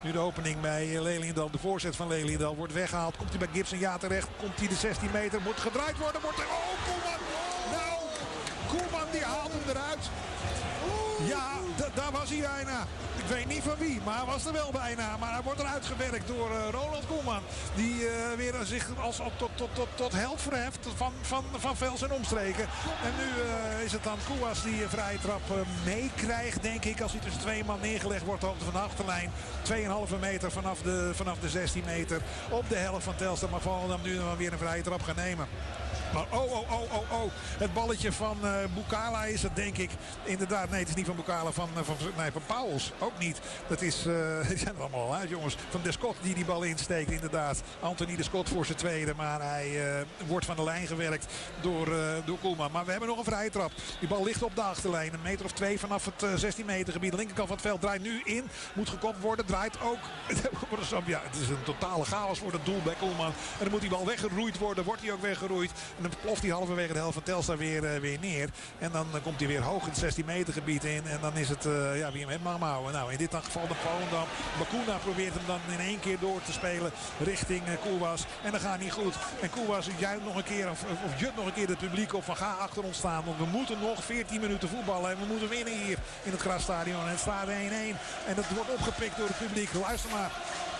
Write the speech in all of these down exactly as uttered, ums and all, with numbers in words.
Nu de opening bij Leliendal. De voorzet van Leliendal wordt weggehaald. Komt hij bij Gibson? Ja, terecht. Komt hij de zestien meter. Moet gedraaid worden. Wordt er... Oh, Koeman! Nou, Koeman die haalt hem eruit. Ja, daar was hij bijna. Ik weet niet van wie, maar hij was er wel bijna. Maar hij wordt eruit gewerkt door uh, Ronald Koeman. Die uh, weer zich als tot, tot, tot, tot held verheft van, van, van Vels en omstreken. En nu uh, is het dan Kouwas die een vrije trap uh, meekrijgt, denk ik. Als hij tussen twee man neergelegd wordt op de achterlijn. twee komma vijf meter vanaf de, vanaf de zestien meter op de helft van Telstar. Maar Volendam nu dan weer een vrije trap gaan nemen. Maar oh, oh, oh, oh, oh. Het balletje van uh, Bukala is het, denk ik. Inderdaad, nee, het is niet van Bukala, van, van, nee, van Pauwels. Ook niet. Dat is, uh, die zijn er allemaal al uit, jongens. Van Descott die die bal insteekt, inderdaad. Anthony Descott voor zijn tweede. Maar hij uh, wordt van de lijn gewerkt door, uh, door Koeman. Maar we hebben nog een vrije trap. Die bal ligt op de achterlijn. Een meter of twee vanaf het uh, zestien meter gebied. De linkerkant van het veld draait nu in. Moet gekopt worden. Draait ook. Ja, het is een totale chaos voor het doel bij Koeman. En dan moet die bal weggeroeid worden. Wordt hij ook weggeroeid. En dan ploft hij halverwege de helft van Telstar weer, uh, weer neer. En dan uh, komt hij weer hoog in het zestien meter gebied in. En dan is het uh, ja, wie hem heeft mag hem houden. Nou, in dit geval de Volendam. Bakuna probeert hem dan in één keer door te spelen richting uh, Kouwas. En dat gaat niet goed. En Kouwas juicht nog een keer, of, of jut nog een keer het publiek op van ga achter ons staan. Want we moeten nog veertien minuten voetballen. En we moeten winnen hier in het Grasstadion. En het staat één-één. En dat wordt opgepikt door het publiek. Luister maar.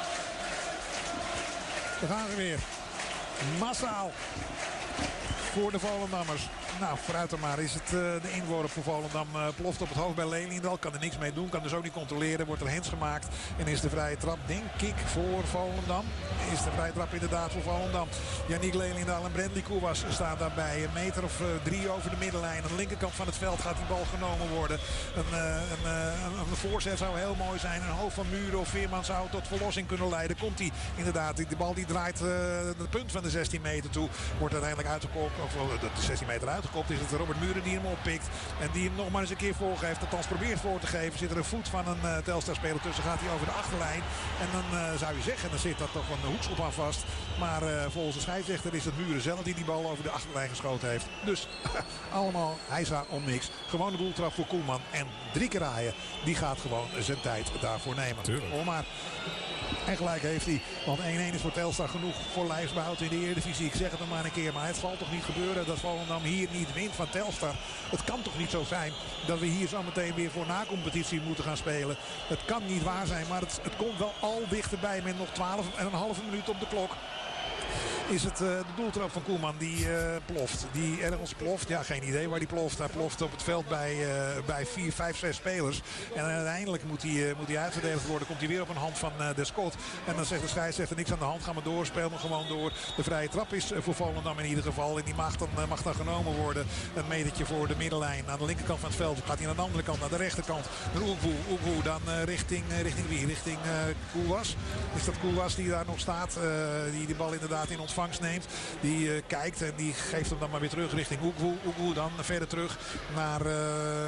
Daar gaan we weer. Massaal. Voor de Volendammers. Nou, vooruit dan maar is het uh, de inworp voor Volendam. Uh, ploft op het hoofd bij Leliendal. Kan er niks mee doen. Kan dus ook niet controleren. Wordt er hens gemaakt. En is de vrije trap, denk ik, voor Volendam. Is de vrije trap inderdaad voor Volendam. Yannick Leliendal en Bradley Kouwas staan daarbij. Een meter of uh, drie over de middenlijn. Aan de linkerkant van het veld gaat die bal genomen worden. Een, uh, een, uh, een, een voorzet zou heel mooi zijn. Een hoofd van Muren of Veerman zou tot verlossing kunnen leiden. Komt hij inderdaad. De bal die draait uh, de punt van de zestien meter toe. Wordt uiteindelijk uitgekopt. Of de zestien meter uitgekopt is het Robert Muren die hem oppikt. En die hem nog maar eens een keer voorgeeft. Althans probeert voor te geven. Zit er een voet van een uh, Telstar-speler tussen. Gaat hij over de achterlijn. En dan uh, zou je zeggen, dan zit daar toch een hoekschop aan vast. Maar uh, volgens de scheidsrechter is het Muren zelf die die bal over de achterlijn geschoten heeft. Dus allemaal heisa om niks. Gewoon een doeltrap voor Koeman. En drie keer raaien. Die gaat gewoon zijn tijd daarvoor nemen. Tuurlijk. Oh, maar... En gelijk heeft hij. Want één-één is voor Telstar genoeg voor lijfsbehoud in de Eredivisie. Ik zeg het nog maar een keer. Maar het zal toch niet gebeuren dat Volendam hier niet wint van Telstar. Het kan toch niet zo zijn dat we hier zo meteen weer voor na-competitie moeten gaan spelen. Het kan niet waar zijn. Maar het, het komt wel al dichterbij met nog twaalf en een halve minuut op de klok. Is het uh, de doeltrap van Koeman die uh, ploft. Die ergens ploft. Ja, geen idee waar die ploft. Hij ploft op het veld bij, uh, bij vier, vijf, zes spelers. En uiteindelijk moet hij, uh, moet hij uitverdedigd worden. Komt hij weer op een hand van uh, Descott. En dan zegt de scheidsrechter niks aan de hand. Gaan we door. Speel nog gewoon door. De vrije trap is uh, voor Volendam in ieder geval. En die mag dan, uh, mag dan genomen worden. Een metertje voor de middenlijn. Aan de linkerkant van het veld gaat hij aan de andere kant. Naar de rechterkant. Naar Oekwoe. Oekwoe dan uh, richting, uh, richting wie? Richting uh, Kouwas. Is dat Kouwas die daar nog staat? Uh, die de bal inderdaad in ontvangst neemt. Die uh, kijkt en die geeft hem dan maar weer terug richting Oekwoe. Oekwoe dan verder terug naar uh,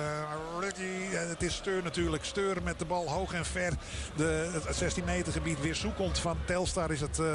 uh, het is Steur natuurlijk. Steur met de bal hoog en ver. De, het zestien meter gebied weer zoekend van Telstar is het... Uh,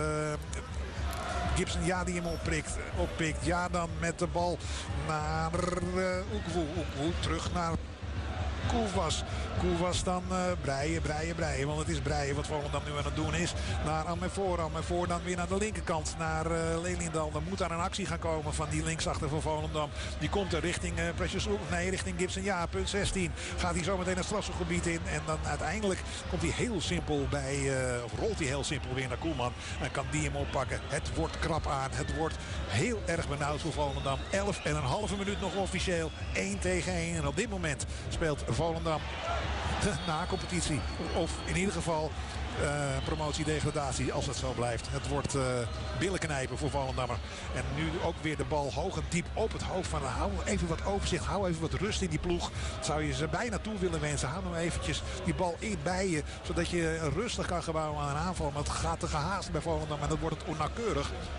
Gibson, ja, die hem opprikt, oppikt. Ja, dan met de bal naar uh, Oekwoe. Oekwoe terug naar Kouwas. Kouwas dan uh, breien, breien, breien. Want het is breien wat Volendam nu aan het doen is. Naar Amefor. Amefor dan weer naar de linkerkant. Naar uh, Leliendal. Dan moet daar een actie gaan komen van die linksachter van Volendam. Die komt er richting uh, Precious Oek. Nee, richting Gibson. Ja, punt zestien. Gaat hij zometeen het strafschopgebied in. En dan uiteindelijk komt hij heel simpel bij... Uh, of rolt hij heel simpel weer naar Koeman. En kan die hem oppakken. Het wordt krap aan. Het wordt heel erg benauwd voor Volendam. elf en een halve minuut nog officieel. één tegen één. En op dit moment speelt Volendam na competitie. Of in ieder geval uh, promotie-degradatie als het zo blijft. Het wordt uh, billen knijpen voor Volendammer. En nu ook weer de bal hoog en diep op het hoofd van. Hou even wat overzicht. Hou even wat rust in die ploeg. Dat zou je ze bijna toe willen wensen. Hou nou eventjes die bal in bij je. Zodat je rustig kan gebouwen aan een aanval. Maar het gaat te gehaast bij Volendam. En dan wordt het onnauwkeurig.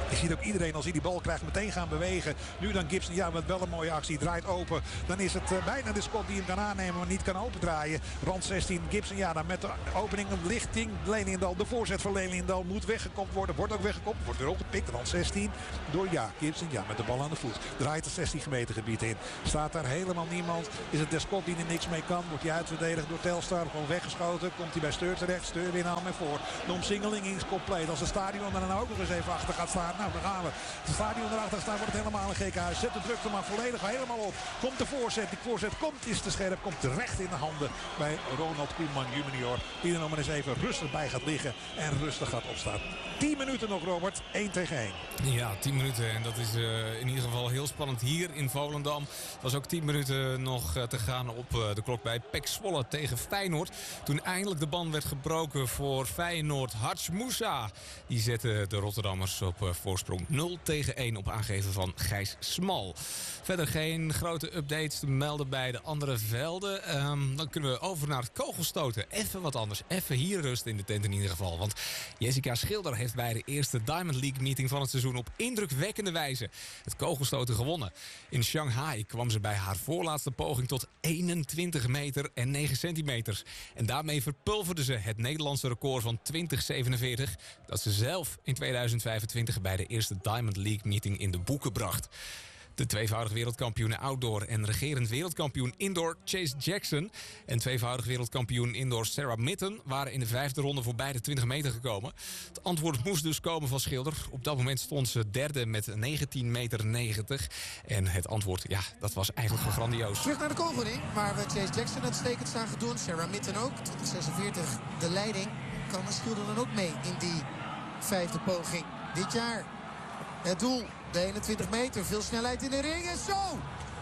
Je ziet ook iedereen als hij die bal krijgt meteen gaan bewegen. Nu dan Gibson, ja, met wel een mooie actie. Draait open. Dan is het uh, bijna de spot die hem kan aannemen, maar niet kan opendraaien. Rand zestien, Gibson, ja, dan met de opening een lichting. Leliendal, de voorzet van Leliendal moet weggekopt worden. Wordt ook weggekopt. Wordt weer opgepikt. Rand zestien door, ja, Gibson, ja, met de bal aan de voet. Draait het zestien meter gebied in. Staat daar helemaal niemand. Is het Descott die er niks mee kan. Wordt hij uitverdedigd door Telstar. Gewoon weggeschoten. Komt hij bij Steur terecht. Steur weer aan en voor. De omsingeling is compleet. Als het stadion er dan ook nog eens even achter gaat staan. Nou, dan gaan we. Als het stadion erachter staat, wordt het helemaal een gek huis. Zet de druk er maar volledig helemaal op. Komt de voorzet. Die voorzet komt, is te scherp. Komt terecht in de handen bij Ronald Koeman junior. Die er nog maar eens even rustig bij gaat liggen. En rustig gaat opstaan. tien minuten nog, Robert. één tegen één. Ja, tien minuten. En dat is uh, in ieder geval heel spannend hier in Volendam. Het was ook tien minuten nog uh, te gaan op uh, de klok bij P E C Zwolle tegen Feyenoord. Toen eindelijk de band werd gebroken voor Feyenoord. Hadj Moussa. Die zette de Rotterdammers op uh, voorsprong nul tegen één op aangeven van Gijs Smal. Verder geen grote updates te melden bij de andere velden. Um, dan kunnen we over naar het kogelstoten. Even wat anders. Even hier rust in de tent in ieder geval. Want Jessica Schilder heeft bij de eerste Diamond League meeting van het seizoen op indrukwekkende wijze het kogelstoten gewonnen. In Shanghai kwam ze bij haar voorlaatste poging tot eenentwintig meter en negen centimeter. En daarmee verpulverde ze het Nederlandse record van twintig zevenenveertig... dat ze zelf in tweeduizend vijfentwintig bij de eerste Diamond League meeting in de boeken bracht. De tweevoudig wereldkampioen outdoor en regerend wereldkampioen indoor Chase Jackson en tweevoudig wereldkampioen indoor Sarah Mitten waren in de vijfde ronde voorbij de twintig meter gekomen. Het antwoord moest dus komen van Schilder. Op dat moment stond ze derde met negentien meter negentig. En het antwoord, ja, dat was eigenlijk gewoon grandioos. Terug naar de kogelring, waar we Chase Jackson uitstekend staan gedaan. Sarah Mitten ook, twintig zesenveertig de leiding. Kan Schilder dan ook mee in die vijfde poging dit jaar? Het doel, de eenentwintig meter, veel snelheid in de ring en zo!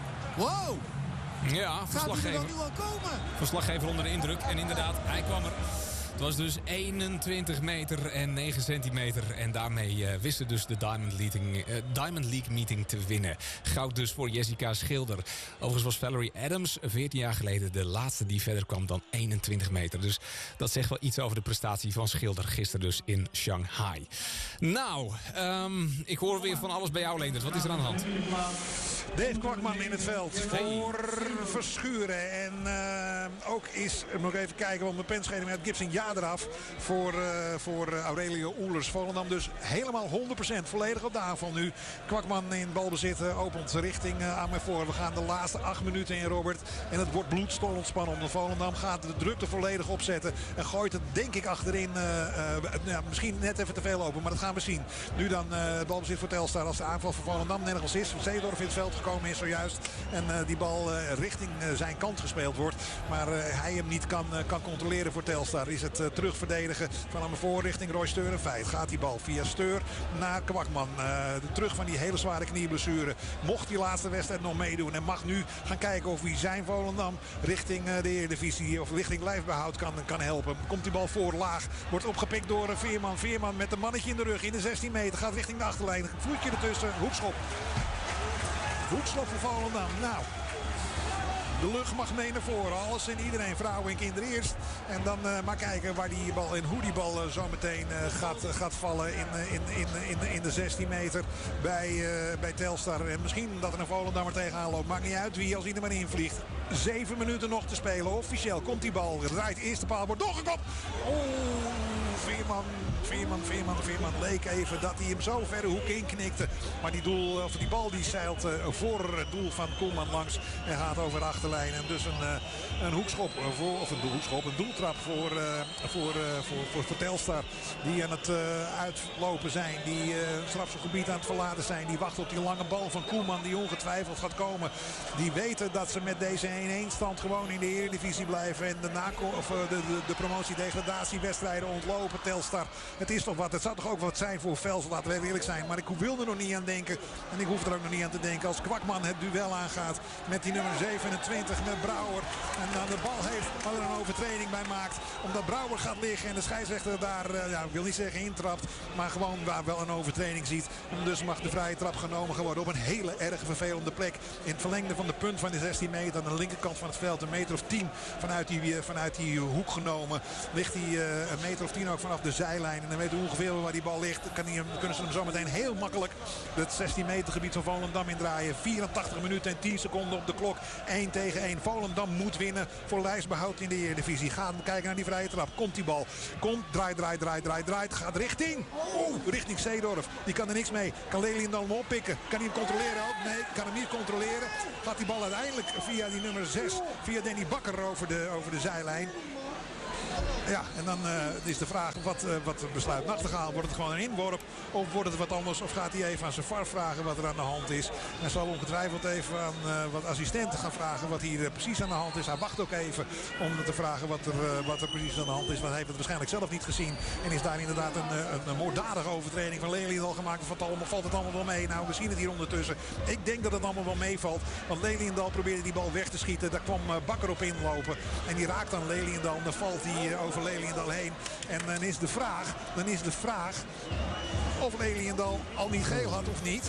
Wow! Ja, verslaggever. Gaat hij er dan nu al komen? Verslaggever onder de indruk. En inderdaad, hij kwam er. Het was dus eenentwintig meter en negen centimeter. En daarmee uh, wist ze dus de Diamond League, uh, Diamond League meeting te winnen. Goud dus voor Jessica Schilder. Overigens was Valerie Adams veertien jaar geleden de laatste die verder kwam dan eenentwintig meter. Dus dat zegt wel iets over de prestatie van Schilder gisteren dus in Shanghai. Nou, um, ik hoor weer van alles bij jou, Leendert. Wat is er aan de hand? Dave Kwakman in het veld voor Verschuren. En uh, ook is, nog even kijken, want mijn pen scheen met Gibson ja eraf voor, uh, voor uh, Aurelio Oelers. Volendam dus helemaal honderd procent volledig op de aanval nu. Kwakman in balbezit, uh, opent richting uh, aan mij voor. We gaan de laatste acht minuten in, Robert. En het wordt bloedstollend spannend. De Volendam gaat de druk er volledig opzetten. En gooit het denk ik achterin. Uh, uh, nou, misschien net even te veel open, maar dat gaan we zien. Nu dan uh, het balbezit voor Telstar als de aanval voor Volendam nergens is. Zeedorf in het veld gekomen is zojuist. En uh, die bal uh, richting uh, zijn kant gespeeld wordt. Maar uh, hij hem niet kan, uh, kan controleren voor Telstar. Is het uh, terugverdedigen van aan de voorrichting Roy Steur een feit. Gaat die bal via Steur naar Kwakman. Uh, de terug van die hele zware knieblessure. Mocht die laatste wedstrijd nog meedoen. En mag nu gaan kijken of hij zijn Volendam richting uh, de Eredivisie of richting lijfbehoud kan, kan helpen. Komt die bal voor laag. Wordt opgepikt door uh, Veerman. Veerman met een mannetje in de rug in de zestien meter. Gaat richting de achterlijn. Voetje ertussen. Hoekschop. Hoekschop voor Volendam. Nou. De lucht mag mee naar voren. Alles en iedereen. Vrouwen en kinderen eerst. En dan uh, maar kijken waar die bal en hoe die bal uh, zo meteen uh, gaat, uh, gaat vallen in, uh, in, in, in, in de zestien meter bij, uh, bij Telstar. En misschien dat er een Volendammer tegenaan loopt. Maakt niet uit wie als hij er maar in vliegt. Zeven minuten nog te spelen. Officieel komt die bal. Draait eerste paal. Wordt doorgekopt. Oh, Veerman. Veerman, Veerman, Veerman. Leek even dat hij hem zo ver de hoek in knikte. Maar die, doel, of die bal die zeilt uh, voor het doel van Koeman langs. En gaat over de achterlijn. En dus een, uh, een hoekschop. Voor, of een doelschop. Een doeltrap voor, uh, voor, uh, voor, voor, voor Telstar. Die aan het uh, uitlopen zijn. Die uh, strafschopgebied aan het verlaten zijn. Die wachten op die lange bal van Koeman. Die ongetwijfeld gaat komen. Die weten dat ze met deze één-één stand gewoon in de Eredivisie blijven. En de, nako- of, uh, de, de, de promotie-degradatiewedstrijden ontlopen. Telstar. Het is toch wat. Het zou toch ook wat zijn voor Vels. Laten we eerlijk zijn. Maar ik wil er nog niet aan denken. En ik hoef er ook nog niet aan te denken. Als Kwakman het duel aangaat met die nummer zevenentwintig met Brouwer. En dan de bal heeft, maar er een overtreding bij maakt. Omdat Brouwer gaat liggen en de scheidsrechter daar, ja, ik wil niet zeggen intrapt. Maar gewoon waar wel een overtreding ziet. En dus mag de vrije trap genomen worden op een hele erg vervelende plek. In het verlengde van de punt van de zestien meter. Aan de linkerkant van het veld. Een meter of tien vanuit die, vanuit die hoek genomen. Ligt hij uh, een meter of tien ook vanaf de de zijlijn. En dan weten we ongeveer waar die bal ligt. Dan kan hij hem, kunnen ze hem zo meteen heel makkelijk het zestien meter gebied van Volendam indraaien. vierentachtig minuten en tien seconden op de klok. één tegen één. Volendam moet winnen voor lijstbehoud in de Eredivisie. Gaan we kijken naar die vrije trap. Komt die bal. Komt, draait, draait, draait, draait, draait. Gaat richting. Oeh, richting Seedorf. Die kan er niks mee. Kan Leliendal hem oppikken. Kan hij hem controleren ook? Nee, kan hem niet controleren. Gaat die bal uiteindelijk via die nummer zes. Via Danny Bakker over de, over de zijlijn. Ja, en dan uh, is de vraag, wat, uh, wat besluit Nachtegaal? Wordt het gewoon een inworp of wordt het wat anders? Of gaat hij even aan zijn V A R vragen wat er aan de hand is? En zal ongetwijfeld even aan uh, wat assistenten gaan vragen wat hier uh, precies aan de hand is. Hij wacht ook even om te vragen wat er, uh, wat er precies aan de hand is. Want hij heeft het waarschijnlijk zelf niet gezien. En is daar inderdaad een, een, een moorddadige overtreding van Leliendal gemaakt. Of valt, valt het allemaal wel mee? Nou, we zien het hier ondertussen. Ik denk dat het allemaal wel meevalt. Want Leliendal probeerde die bal weg te schieten. Daar kwam uh, Bakker op inlopen. En die raakt dan Leliendal. En dan valt hij uh, over Leliendal heen. En dan is de vraag, dan is de vraag of Leliendal al niet geel had of niet.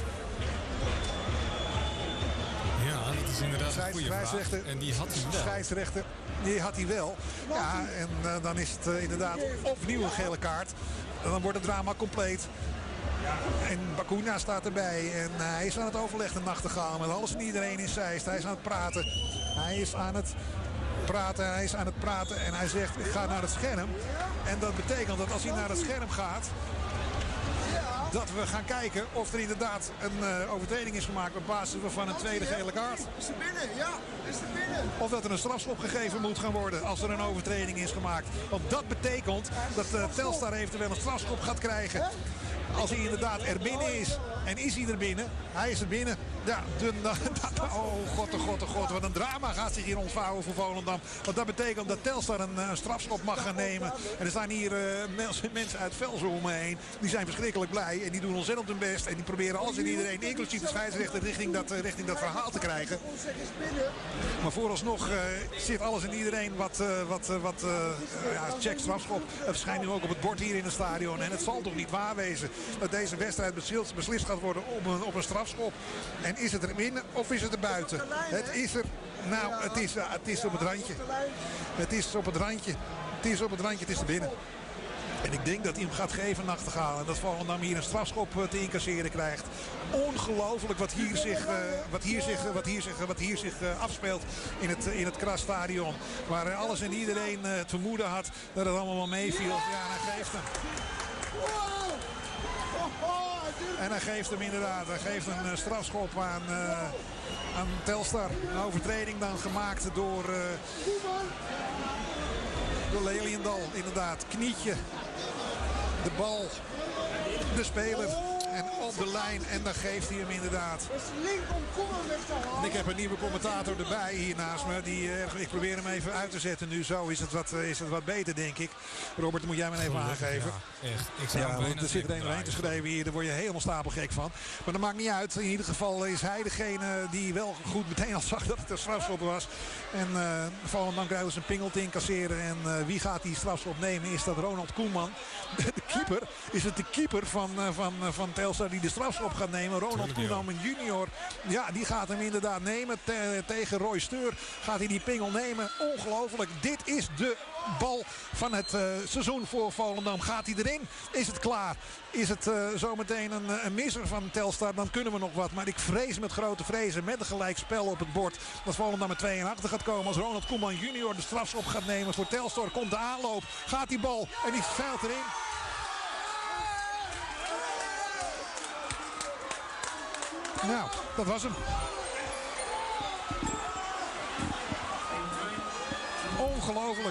Ja, dat is inderdaad een goede vraag. En die had hij wel. Scheidsrechter, die had hij wel. Ja, en uh, dan is het uh, inderdaad opnieuw een gele kaart. Dan wordt het drama compleet. En Bacuna staat erbij. En uh, hij is aan het overleggen, Nachtegaal. Met alles en iedereen in Zeist. Hij is aan het praten. Hij is aan het praten. Hij is aan het praten. En hij zegt, ik ga naar het scherm. En dat betekent dat als hij naar het scherm gaat, dat we gaan kijken of er inderdaad een uh, overtreding is gemaakt op basis van een tweede gele kaart. Is er binnen, ja, is er binnen. Of dat er een strafschop gegeven moet gaan worden als er een overtreding is gemaakt. Want dat betekent dat uh, Telstar eventueel een strafschop gaat krijgen. Als hij inderdaad er binnen is. En is hij er binnen? Hij is er binnen. Ja, de, de, de, oh god, oh god, oh god. Wat een drama gaat zich hier ontvouwen voor Volendam. Want dat betekent dat Telstar een, een strafschop mag gaan nemen. En er staan hier uh, mensen uit Velzen om me heen. Die zijn verschrikkelijk blij. En die doen ontzettend hun best. En die proberen alles en iedereen, inclusief de scheidsrechter, richting dat, uh, richting dat verhaal te krijgen. Maar vooralsnog uh, zit alles en iedereen wat, uh, wat, uh, wat uh, ja, check strafschop. Het verschijnt nu ook op het bord hier in het stadion. En het zal toch niet waar wezen dat deze wedstrijd beslist, beslist gaat worden op een, op een strafschop. En is het er binnen of is het er buiten? Het is er. Nou, het is, uh, het is op het randje. Het is op het randje. Het is op het randje, het is er binnen. En ik denk dat hij hem gaat geven, Nachtegaal. En dat Volendam hier een strafschop te incasseren krijgt. Ongelooflijk wat hier zich, uh, wat hier zich, wat hier zich, wat hier zich uh, afspeelt in het, in het Krasstadion. Waar alles en iedereen uh, het vermoeden had dat het allemaal wel meeviel. Ja, en hij geeft hem. En hij geeft hem inderdaad. Hij geeft een uh, strafschop aan, uh, aan Telstar. Een overtreding dan gemaakt door, uh, door Leliendal. Inderdaad, knietje. De bal. De speler. En op de lijn. En dan geeft hij hem inderdaad. En ik heb een nieuwe commentator erbij hier naast me. Die, uh, ik probeer hem even uit te zetten nu. Zo is het wat, uh, is het wat beter, denk ik. Robert, moet jij me even aangeven. Ja, echt. Ik zou ja, want er zit er een doorheen te schrijven hier. Daar word je helemaal stapelgek van. Maar dat maakt niet uit. In ieder geval is hij degene die wel goed meteen al zag dat het een strafschop was. En uh, Volendam krijgt dus een penalty incasseren. En uh, wie gaat die strafschop nemen? Is dat Ronald Koeman? De keeper. Is het de keeper van, uh, van, uh, van Telstar die de strafschop gaat nemen? Ronald Koeman junior. Ja, die gaat hem inderdaad nemen. Te, tegen Roy Steur gaat hij die pingel nemen. Ongelooflijk. Dit is de bal van het uh, seizoen voor Volendam. Gaat hij erin? Is het klaar? Is het uh, zometeen een, een misser van Telstar? Dan kunnen we nog wat. Maar ik vrees met grote vrezen met een gelijkspel op het bord dat Volendam met twee en achter gaat komen. Als Ronald Koeman junior de strafschop gaat nemen voor Telstar. Komt de aanloop. Gaat die bal. En die zeilt erin. Nou, dat was hem. Ongelooflijk.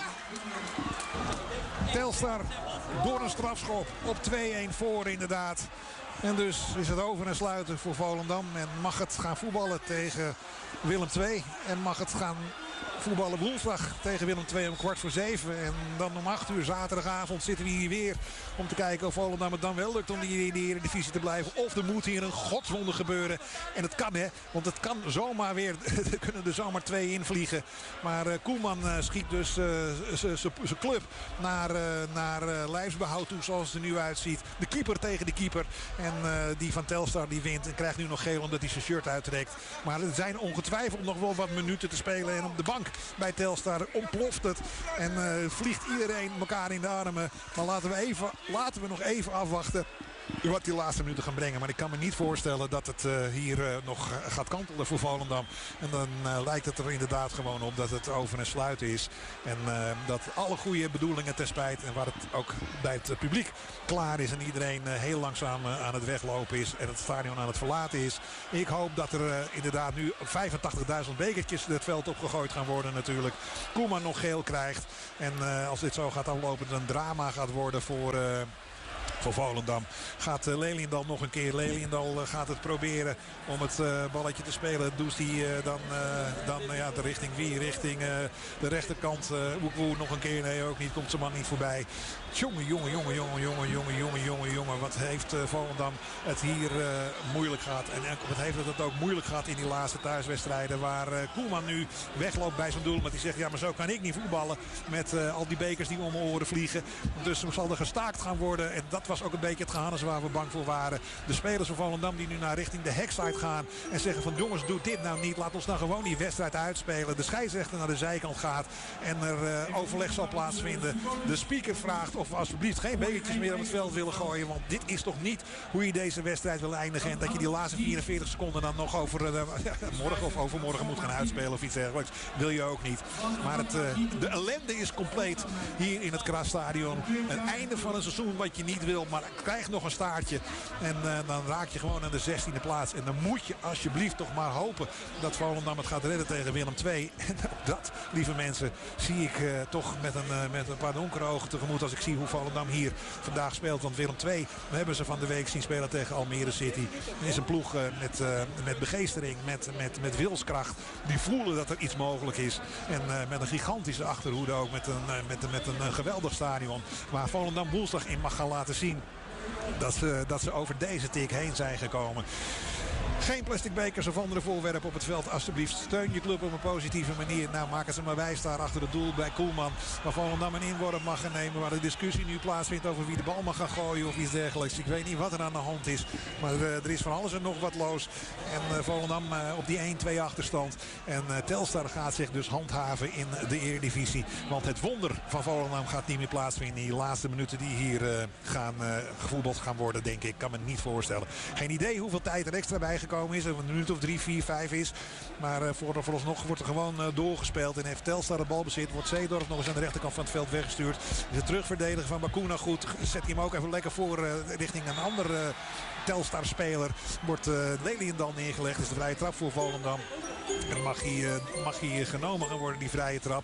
Telstar door een strafschop op twee-een voor inderdaad. En dus is het over en sluiten voor Volendam. En mag het gaan voetballen tegen Willem twee. En mag het gaan voetballen woensdag tegen Willem twee om kwart voor zeven. En dan om acht uur zaterdagavond zitten we hier weer om te kijken of Volendam het dan wel lukt om in de Eredivisie te blijven. Of er moet hier een godswonder gebeuren. En het kan, hè. Want het kan zomaar weer. Er kunnen er zomaar twee invliegen. Maar uh, Koeman uh, schiet dus uh, zijn club naar, uh, naar uh, Leiden. lijfsbehoud toe zoals het er nu uitziet. De keeper tegen de keeper. En uh, die van Telstar die wint en krijgt nu nog geel omdat hij zijn shirt uittrekt. Maar er zijn ongetwijfeld nog wel wat minuten te spelen. En op de bank bij Telstar ontploft het. En uh, vliegt iedereen elkaar in de armen. Maar laten we, even, laten we nog even afwachten wat die laatste minuten gaan brengen. Maar ik kan me niet voorstellen dat het uh, hier uh, nog uh, gaat kantelen voor Volendam. En dan uh, lijkt het er inderdaad gewoon op dat het over en sluiten is. En uh, dat alle goede bedoelingen ten spijt. En waar het ook bij het uh, publiek klaar is. En iedereen uh, heel langzaam uh, aan het weglopen is. En het stadion aan het verlaten is. Ik hoop dat er uh, inderdaad nu vijfentachtigduizend bekertjes het veld opgegooid gaan worden natuurlijk. Koeman nog geel krijgt. En uh, als dit zo gaat aflopen, dan een drama gaat worden voor... Uh, Voor Volendam gaat uh, Leliendal nog een keer. Leliendal uh, gaat het proberen om het uh, balletje te spelen. Doet hij uh, dan, uh, dan uh, ja, de richting wie? Richting uh, de rechterkant. Uh, Oekwoe nog een keer. Nee, ook niet. Komt zijn man niet voorbij. Jongen, jongen, jongen, jongen, jongen, jongen, jongen, jongen, jongen. Wat heeft uh, Volendam het hier uh, moeilijk gehad. En wat heeft het ook moeilijk gehad in die laatste thuiswedstrijden. Waar uh, Koeman nu wegloopt bij zijn doel. Want hij zegt, ja, maar zo kan ik niet voetballen. Met uh, al die bekers die om mijn oren vliegen. Dus zal er gestaakt gaan worden. En dat was ook een beetje het gehannes waar we bang voor waren. De spelers van Volendam die nu naar richting de hekside gaan. En zeggen van jongens, doe dit nou niet. Laat ons nou gewoon die wedstrijd uitspelen. De scheidsrechter naar de zijkant gaat. En er uh, overleg zal plaatsvinden. De speaker vraagt of we alsjeblieft geen bekertjes meer op het veld willen gooien. Want dit is toch niet hoe je deze wedstrijd wil eindigen. En dat je die laatste vierenveertig seconden dan nog over uh, ja, morgen of overmorgen moet gaan uitspelen. Of iets dergelijks. Wil je ook niet. Maar het, uh, de ellende is compleet hier in het Krasstadion. Het einde van een seizoen wat je niet wil. Maar krijg nog een staartje. En uh, dan raak je gewoon aan de zestiende plaats. En dan moet je alsjeblieft toch maar hopen dat Volendam het gaat redden tegen Willem twee. En ook dat, lieve mensen, zie ik uh, toch met een, uh, met een paar donkere ogen tegemoet als ik zie hoe Volendam hier vandaag speelt. Want Willem twee, we hebben ze van de week zien spelen tegen Almere City. Het is een ploeg uh, met, uh, met begeestering, met, met, met wilskracht. Die voelen dat er iets mogelijk is. En uh, met een gigantische achterhoede ook. Met een, uh, met, met een uh, geweldig stadion. Waar Volendam woensdag in mag gaan laten zien dat ze, dat ze over deze tik heen zijn gekomen. Geen plastic bekers of andere voorwerpen op het veld. Alsjeblieft, steun je club op een positieve manier. Nou, maken ze maar wijs daar achter het doel bij Koelman. Waar Volendam een inworp mag gaan nemen. Waar de discussie nu plaatsvindt over wie de bal mag gaan gooien of iets dergelijks. Ik weet niet wat er aan de hand is. Maar uh, er is van alles en nog wat los. En uh, Volendam uh, op die één twee achterstand. En uh, Telstar gaat zich dus handhaven in de Eredivisie. Want het wonder van Volendam gaat niet meer plaatsvinden in die laatste minuten die hier uh, gaan, uh, gevoetbald gaan worden, denk ik. Ik kan me niet voorstellen. Geen idee hoeveel tijd er extra bij gekomen is. Of een minuut of drie, vier, vijf is. Maar uh, voor, vooralsnog wordt er gewoon uh, doorgespeeld. En heeft Telstar de balbezit. Wordt Zeedorf nog eens aan de rechterkant van het veld weggestuurd. Is het terugverdedigen van Bakuna goed. Zet hij hem ook even lekker voor uh, richting een andere uh, Telstar-speler. Wordt uh, Leliendal neergelegd. Is de vrije trap voor Volendam. En mag hij, uh, mag hij genomen gaan worden, die vrije trap.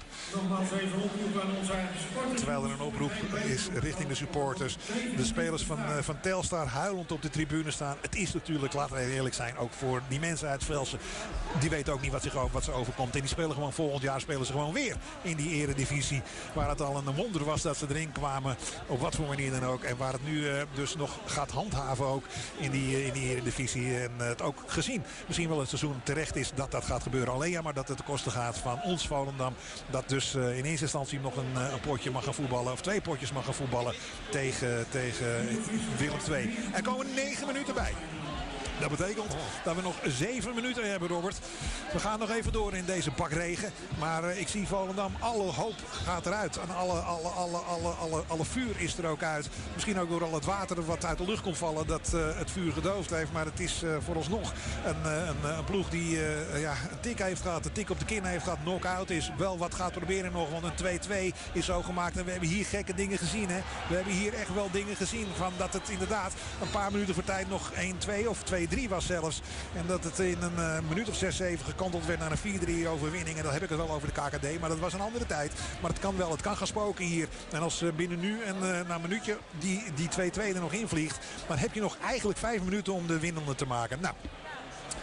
Terwijl er een oproep is richting de supporters. De spelers van, uh, van Telstar huilend op de tribune staan. Het is natuurlijk, laten we eerlijk zijn, ook voor die mensen uit Velsen. Die weten ook niet wat, zich, wat ze overkomt. En die spelen gewoon volgend jaar spelen ze gewoon weer in die Eredivisie. Waar het al een wonder was dat ze erin kwamen. Op wat voor manier dan ook. En waar het nu uh, dus nog gaat handhaven ook in die, uh, in die Eredivisie. En uh, het ook gezien misschien wel het seizoen terecht is dat dat gaat gebeuren. Alleen ja, maar dat het ten koste gaat van ons Volendam. Dat dus uh, in eerste instantie nog een, uh, een potje mag gaan voetballen. Of twee potjes mag gaan voetballen tegen, tegen Willem twee. Er komen negen minuten bij. Dat betekent dat we nog zeven minuten hebben, Robert. We gaan nog even door in deze bakregen. Maar uh, ik zie Volendam, alle hoop gaat eruit. En alle, alle, alle, alle, alle, alle vuur is er ook uit. Misschien ook door al het water wat uit de lucht komt vallen dat uh, het vuur gedoofd heeft. Maar het is uh, vooralsnog een, uh, een, een ploeg die uh, ja, een tik heeft gehad. Een tik op de kin heeft gehad. Knock-out is. Wel wat gaat proberen nog. Want een twee twee is zo gemaakt. En we hebben hier gekke dingen gezien. Hè? We hebben hier echt wel dingen gezien. Van dat het inderdaad een paar minuten voor tijd nog één twee of twee drie was zelfs. En dat het in een uh, minuut of zes zeven gekanteld werd naar een vier drie overwinning. En dan heb ik het wel over de K K D. Maar dat was een andere tijd. Maar het kan wel. Het kan gaan spoken hier. En als uh, binnen nu en uh, na een minuutje die, die twee twee er nog invliegt. Dan heb je nog eigenlijk vijf minuten om de winnende te maken. Nou.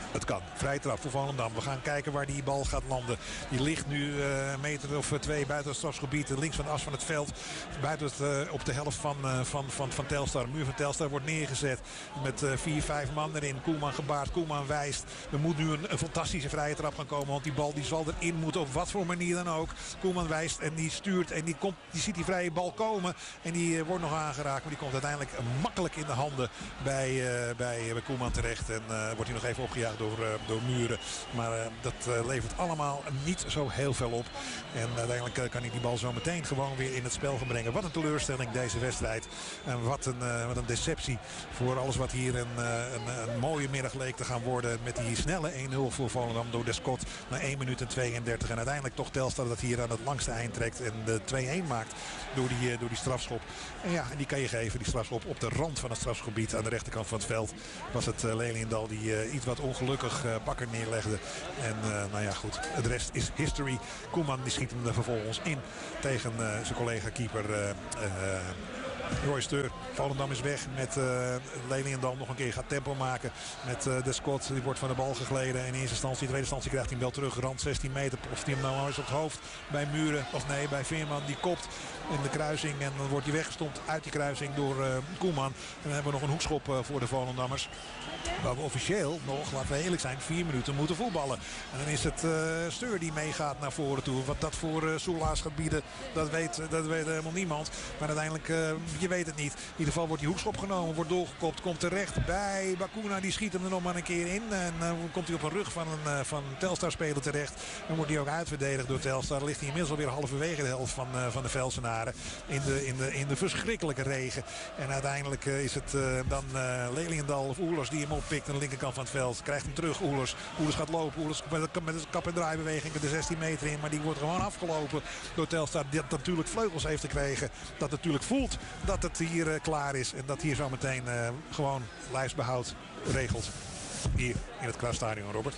Het kan. Vrije trap voor Volendam. We gaan kijken waar die bal gaat landen. Die ligt nu uh, een meter of twee buiten het strafgebied. Links van de as van het veld. Buiten het, uh, op de helft van, uh, van, van, van Telstar. De muur van Telstar wordt neergezet. Met uh, vier, vijf man erin. Koeman gebaard. Koeman wijst. Er moet nu een, een fantastische vrije trap gaan komen. Want die bal die zal erin moeten. Op wat voor manier dan ook. Koeman wijst en die stuurt. En die, komt, die ziet die vrije bal komen. En die uh, wordt nog aangeraakt. Maar die komt uiteindelijk uh, makkelijk in de handen bij, uh, bij, uh, bij Koeman terecht. En uh, wordt hij nog even opgejaagd door, uh, door Muren. Maar uh, dat uh, levert allemaal niet zo heel veel op. En uiteindelijk uh, kan hij die bal zo meteen gewoon weer in het spel gaan brengen. Wat een teleurstelling deze wedstrijd. En wat een, uh, wat een deceptie voor alles wat hier een, uh, een, een mooie middag leek te gaan worden. Met die snelle één nul voor Volendam door Descott na één minuut en tweeëndertig. En uiteindelijk toch Telstar dat hier aan het langste eind trekt. En de twee-één maakt door die, uh, door die strafschop. En ja, die kan je geven. Die strafschop op de rand van het strafgebied aan de rechterkant van het veld. Was het uh, Leliendal die uh, iets wat ongelukkig uh, bakker neerlegde. En uh, nou ja goed, de rest is history. Koeman die schiet hem er vervolgens in tegen uh, zijn collega keeper uh, uh, Roy Steur. Volendam is weg met uh, Leliendal nog een keer gaat tempo maken. Met uh, Descott, die wordt van de bal gegleden. En in eerste instantie, in tweede instantie krijgt hij hem wel terug. Rand zestien meter, of hij hem nou eens op het hoofd bij Muren. Of nee, bij Veerman. Die kopt in de kruising. En dan wordt hij weggestompt uit die kruising door uh, Koeman. En dan hebben we nog een hoekschop uh, voor de Volendammers. Waar we officieel nog, laten we eerlijk zijn, vier minuten moeten voetballen. En dan is het uh, Steur die meegaat naar voren toe. Wat dat voor uh, Soelaas gaat bieden, dat weet, dat weet helemaal niemand. Maar uiteindelijk, uh, je weet het niet. In ieder geval wordt die hoekschop genomen, wordt doorgekopt, komt terecht bij Bacuna. Die schiet hem er nog maar een keer in. En dan uh, komt hij op een rug van een, uh, van een Telstar-speler terecht. Dan wordt hij ook uitverdedigd door Telstar. Dan ligt hij inmiddels alweer halverwege de helft van, uh, van de Velsenaren. In de, in, de, in de verschrikkelijke regen. En uiteindelijk uh, is het uh, dan uh, Leliendal of Oelers die hem oppikt aan de linkerkant van het veld. Krijgt hem terug, Oelers. Oelers gaat lopen. Oelers met, met een kap- en draaibeweging de zestien meter in. Maar die wordt gewoon afgelopen door Telstar. Dat natuurlijk vleugels heeft gekregen. Dat natuurlijk voelt dat het hier uh, klaar is. En dat hier zo meteen uh, gewoon lijfsbehoud regelt. Hier in het Kruisstadion, Robert.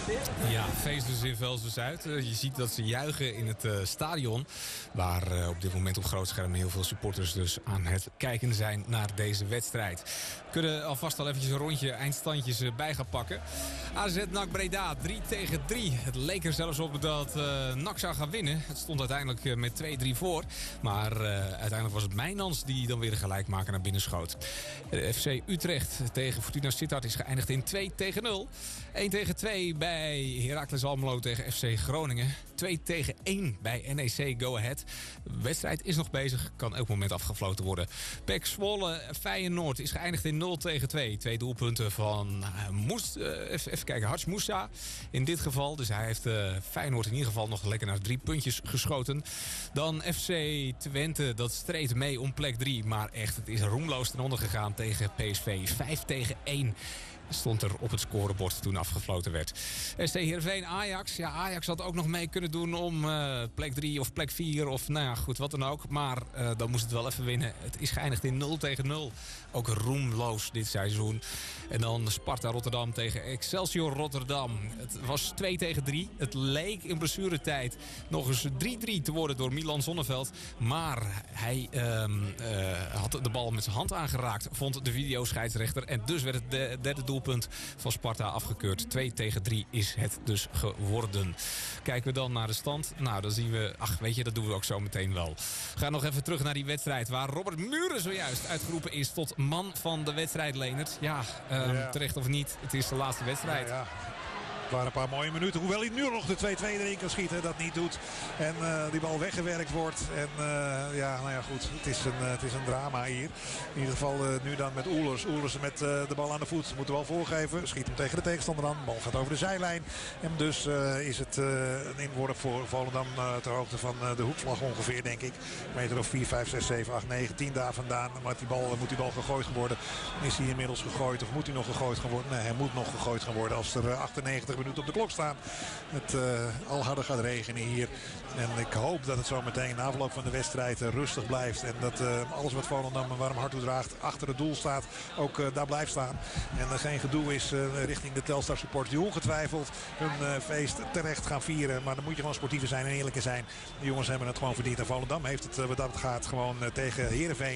Ja, feest dus in Velsen-Zuid. Uh, je ziet dat ze juichen in het uh, stadion. Waar uh, op dit moment op grootscherm heel veel supporters dus aan het kijken zijn naar deze wedstrijd. We kunnen alvast al eventjes een rondje eindstandjes uh, bij gaan pakken. A Z N A C Breda drie tegen drie. Het leek er zelfs op dat uh, N A C zou gaan winnen. Het stond uiteindelijk uh, met twee drie voor. Maar uh, uiteindelijk was het Mijnans die dan weer de gelijkmaker naar binnen schoot. De F C Utrecht tegen Fortuna Sittard is geëindigd in twee tegen nul. één tegen twee bij Heracles Almelo tegen F C Groningen. twee tegen één bij N E C Go Ahead. De wedstrijd is nog bezig, kan elk moment afgefloten worden. P E C Zwolle Feyenoord is geëindigd in nul tegen twee. Twee doelpunten van uh, Moes, uh, even, even kijken, Hats Moussa in dit geval. Dus hij heeft uh, Feyenoord in ieder geval nog lekker naar drie puntjes geschoten. Dan F C Twente, dat streed mee om plek drie. Maar echt, het is roemloos ten onder gegaan tegen P S V. vijf tegen één. Stond er op het scorebord toen afgefloten werd. S T Heerenveen Ajax. Ja, Ajax had ook nog mee kunnen doen om uh, plek drie of plek vier of nou ja, goed, wat dan ook. Maar uh, dan moest het wel even winnen. Het is geëindigd in nul tegen nul. Ook roemloos dit seizoen. En dan Sparta Rotterdam tegen Excelsior Rotterdam. Het was twee tegen drie. Het leek in blessuretijd nog eens drie drie te worden door Milan Zonneveld. Maar hij uh, uh, had de bal met zijn hand aangeraakt, vond de videoscheidsrechter. En dus werd het de derde doelpunt van Sparta afgekeurd. twee tegen drie is het dus geworden. Kijken we dan naar de stand. Nou, dan zien we, ach weet je, dat doen we ook zo meteen wel. We gaan nog even terug naar die wedstrijd waar Robert Muren zojuist uitgeroepen is tot man van de wedstrijd, Leendert. Ja, um, ja. Terecht of niet, het is de laatste wedstrijd. Ja, ja. Het waren een paar mooie minuten. Hoewel hij nu nog de twee twee erin kan schieten. Dat niet doet. En uh, die bal weggewerkt wordt. En uh, ja, nou ja goed. Het is een, uh, het is een drama hier. In ieder geval uh, nu dan met Oelers. Oelers met uh, de bal aan de voet. Moet de bal voorgeven. Schiet hem tegen de tegenstander aan. De bal gaat over de zijlijn. En dus uh, is het uh, een inworp voor Volendam uh, ter hoogte van uh, de hoekvlag ongeveer, denk ik. Meter of vier, vijf, zes, zeven, acht, negen, tien daar vandaan. Maar die bal, moet die bal gegooid worden. Is hij inmiddels gegooid? Of moet hij nog gegooid gaan worden? Nee, hij moet nog gegooid gaan worden. Als er uh, achtennegentig minuten op de klok staan. Het uh, al harder gaat regenen hier. En ik hoop dat het zo meteen na afloop van de wedstrijd uh, rustig blijft. En dat uh, alles wat Volendam een warm hart toedraagt achter het doel staat. Ook uh, daar blijft staan. En er geen gedoe is uh, richting de Telstar supporters die ongetwijfeld hun uh, feest terecht gaan vieren. Maar dan moet je gewoon sportiever zijn en eerlijker zijn. De jongens hebben het gewoon verdiend. En Volendam heeft het uh, wat dat gaat gewoon uh, tegen Heerenveen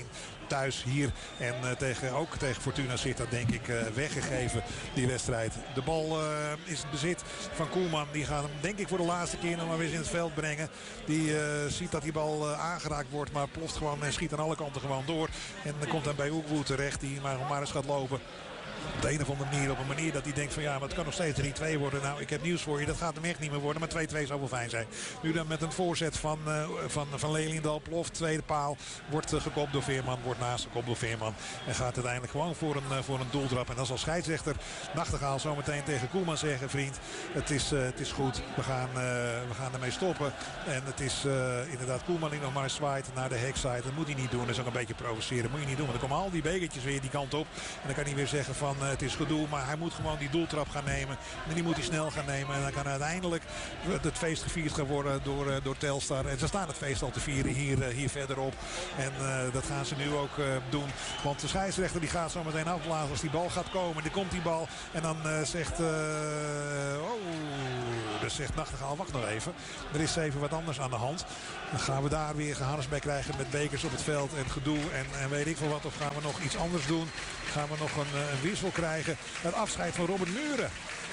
thuis hier. En uh, tegen, ook tegen Fortuna Sittard denk ik uh, weggegeven die wedstrijd. De bal uh, is het bezit van Koelman. Die gaat hem denk ik voor de laatste keer nog maar weer in het veld brengen. Die uh, ziet dat die bal uh, aangeraakt wordt. Maar ploft gewoon en schiet aan alle kanten gewoon door. En dan komt dan bij Oekwoe terecht. Die maar, maar eens gaat lopen. Op de een of andere manier, op een manier dat hij denkt van ja, maar het kan nog steeds drie twee worden. Nou, ik heb nieuws voor je, dat gaat hem echt niet meer worden. Maar twee twee zou wel fijn zijn. Nu dan met een voorzet van, uh, van, van Leliendal. Ploft, tweede paal. Wordt uh, gekopt door Veerman. Wordt naast gekopt door Veerman. En gaat uiteindelijk gewoon voor een, uh, voor een doeltrap. En dan zal scheidsrechter Nachtegaal zometeen tegen Koelman zeggen. Vriend, het is, uh, het is goed. We gaan, uh, we gaan ermee stoppen. En het is uh, inderdaad Koelman die nog maar zwaait naar de hekside. Dat moet hij niet doen. Dat is ook een beetje provoceren. Dat moet je niet doen. Want dan komen al die bekertjes weer die kant op. En dan kan hij weer zeggen van uh, het is gedoe. Maar hij moet gewoon die doeltrap gaan nemen. En die moet hij snel gaan nemen. En dan kan uiteindelijk het feest gevierd gaan worden door, uh, door Telstar. En ze staan het feest al te vieren hier, uh, hier verderop. En uh, dat gaan ze nu ook uh, doen. Want de scheidsrechter die gaat zo meteen afblazen als die bal gaat komen. Dan komt die bal. En dan uh, zegt... Uh, oh, dus zegt Nachtegaal, wacht nog even. Er is even wat anders aan de hand. Dan gaan we daar weer gehannes bij krijgen met bekers op het veld en gedoe. En, en weet ik veel wat. Of gaan we nog iets anders doen? Gaan we nog een, een wissel krijgen? Het afscheid van Robert Muren.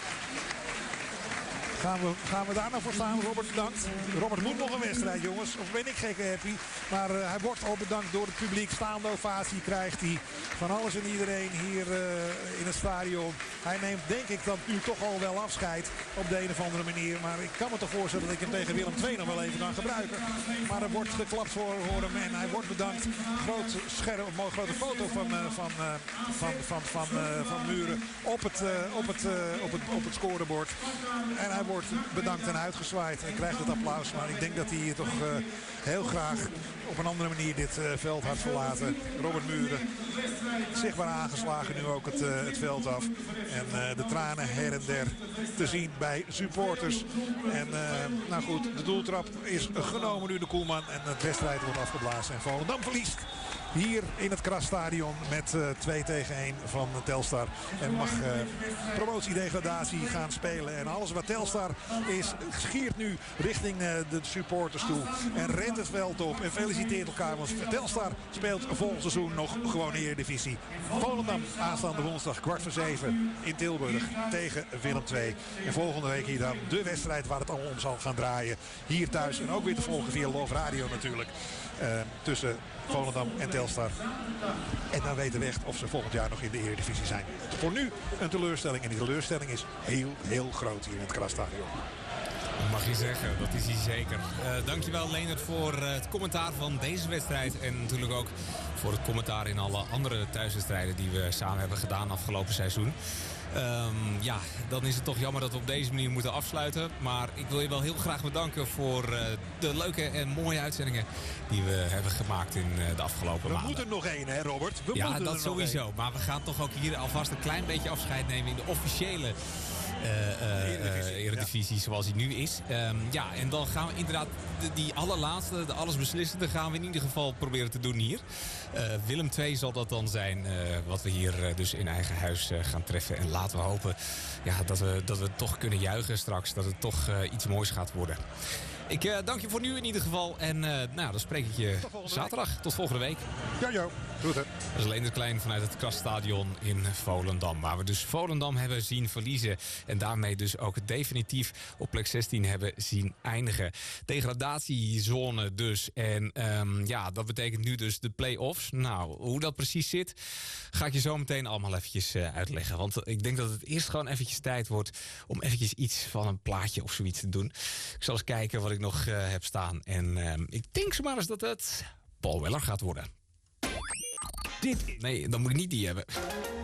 Gaan we, gaan we daar nou voor staan? Robert bedankt. Robert moet nog een wedstrijd, jongens. Of ben ik gek happy? Maar uh, hij wordt al bedankt door het publiek. Staande ovatie krijgt hij van alles en iedereen hier uh, in het stadion. Hij neemt denk ik dan nu toch al wel afscheid op de een of andere manier. Maar ik kan me toch voorstellen dat ik hem tegen Willem twee nog wel even kan gebruiken. Maar er wordt geklapt voor, voor hem en hij wordt bedankt. Groot scherp, een mooie grote foto van, uh, van, uh, van, van, van, uh, van Muren op het, uh, op, het, uh, op, het, op het scorebord. En hij wordt bedankt en uitgezwaaid en krijgt het applaus. Maar ik denk dat hij hier toch uh, heel graag op een andere manier dit uh, veld had verlaten. Robert Muren, zichtbaar aangeslagen nu ook het, uh, het veld af. En uh, de tranen her en der te zien bij supporters. En uh, nou goed, de doeltrap is genomen nu de Koelman. En de wedstrijd wordt afgeblazen. En Volendam verliest hier in het Krasstadion met uh, twee tegen één van Telstar. En mag uh, promotie-degradatie gaan spelen. En alles wat Telstar is, schiert nu richting uh, de supporters toe. En rent het veld op en feliciteert elkaar. Want Telstar speelt volgend seizoen nog gewoon Eredivisie. Volendam aanstaande woensdag kwart voor zeven in Tilburg tegen Willem twee. En volgende week hier dan de wedstrijd waar het allemaal om zal gaan draaien. Hier thuis en ook weer te volgen via Love Radio natuurlijk. Uh, tussen Volendam en Telstar. En dan weten we echt of ze volgend jaar nog in de Eredivisie zijn. Voor nu een teleurstelling. En die teleurstelling is heel, heel groot hier in het Krasstadion. Dat mag je zeggen, dat is hij zeker. Uh, dankjewel Leendert voor uh, het commentaar van deze wedstrijd. En natuurlijk ook voor het commentaar in alle andere thuiswedstrijden die we samen hebben gedaan afgelopen seizoen. Um, ja, dan is het toch jammer dat we op deze manier moeten afsluiten. Maar ik wil je wel heel graag bedanken voor uh, de leuke en mooie uitzendingen die we hebben gemaakt in uh, de afgelopen we maanden. We moeten nog één, hè Robert? We ja, moeten dat er sowieso. Maar we gaan toch ook hier alvast een klein beetje afscheid nemen in de officiële Uh, uh, Eredivisie, uh, Eredivisie ja. Zoals hij nu is. Um, ja, en dan gaan we inderdaad de, die allerlaatste, de allesbeslissende gaan we in ieder geval proberen te doen hier. Uh, Willem twee zal dat dan zijn uh, wat we hier uh, dus in eigen huis uh, gaan treffen. En laten we hopen ja, dat, we, dat we toch kunnen juichen straks. Dat het toch uh, iets moois gaat worden. Ik uh, dank je voor nu in ieder geval. En uh, nou, dan spreek ik je tot zaterdag. Week. Tot volgende week. Ja, ja. Goed, hè. Dat is Leendert Klein vanuit het Krasstadion in Volendam. Waar we dus Volendam hebben zien verliezen. En daarmee dus ook definitief op plek zestien hebben zien eindigen. Degradatiezone dus. En um, ja, dat betekent nu dus de play-offs. Nou, hoe dat precies zit, ga ik je zo meteen allemaal eventjes uh, uitleggen. Want ik denk dat het eerst gewoon eventjes tijd wordt om eventjes iets van een plaatje of zoiets te doen. Ik zal eens kijken wat ik nog uh, heb staan. En uh, ik denk zomaar eens dat het Paul Weller gaat worden. Dit... Nee, dan moet ik niet die hebben.